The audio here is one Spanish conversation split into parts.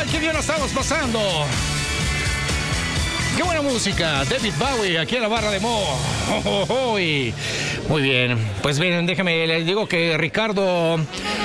qué bien lo estamos pasando. Qué buena música, David Bowie, aquí en la barra de Mo. Muy bien, pues bien, déjame, les digo que Ricardo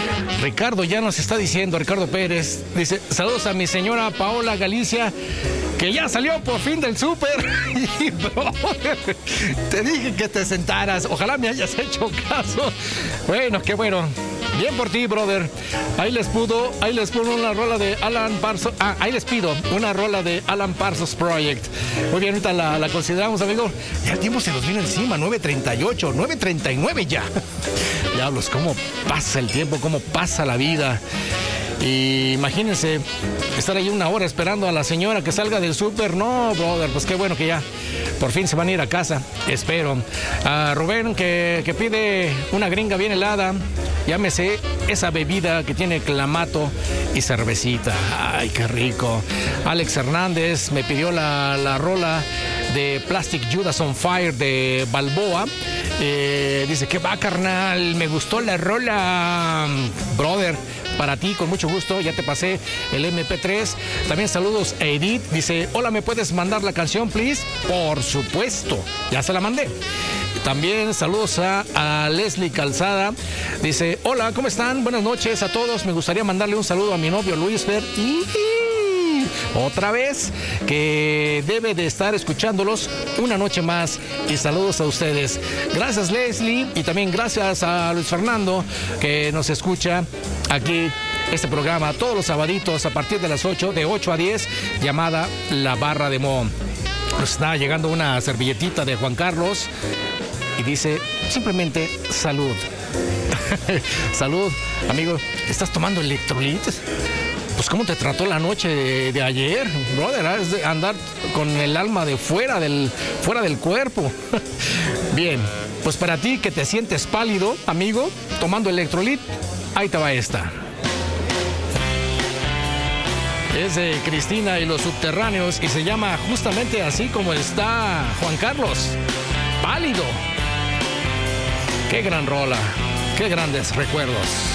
ya nos está diciendo, Ricardo Pérez, dice, saludos a mi señora Paola Galicia, que ya salió por fin del súper. Y bro, te dije que te sentaras, ojalá me hayas hecho caso. Bueno, qué bueno. Bien por ti, brother. Ahí les pido una rola de Alan Parsons. Ahí les pido una rola de Alan Parsons Project. Muy bien, ahorita la consideramos, amigo. Ya el tiempo se nos viene encima, 9:38, 9:39 ya. Diablos, cómo pasa el tiempo, cómo pasa la vida. Y imagínense estar ahí una hora esperando a la señora que salga del súper. No, brother, pues qué bueno que ya por fin se van a ir a casa. Espero. A Rubén que pide una gringa bien helada. Llámese esa bebida que tiene clamato y cervecita. Ay, qué rico. Alex Hernández me pidió la rola de Plastic Judas on Fire de Balboa. Dice, ¿qué va, carnal? Me gustó la rola. Brother, para ti, con mucho gusto, ya te pasé el MP3. También saludos a Edith. Dice, hola, ¿me puedes mandar la canción, please? Por supuesto, ya se la mandé. También saludos a Leslie Calzada. Dice, hola, ¿cómo están? Buenas noches a todos. Me gustaría mandarle un saludo a mi novio Luis Fer. Y otra vez, que debe de estar escuchándolos una noche más. Y saludos a ustedes. Gracias, Leslie. Y también gracias a Luis Fernando, que nos escucha aquí. Este programa todos los sabaditos a partir de las 8, de 8 a 10, llamada La Barra de Mo. Nos está llegando una servilletita de Juan Carlos y dice simplemente salud. Salud, amigo. ¿Estás tomando electrolitos? Pues ¿cómo te trató la noche de ayer, brother? Es de andar con el alma de fuera del cuerpo. Bien, pues para ti que te sientes pálido, amigo, tomando electrolit, ahí te va esta. Es de Cristina y los Subterráneos y se llama justamente así como está Juan Carlos, Pálido. Qué gran rola, qué grandes recuerdos.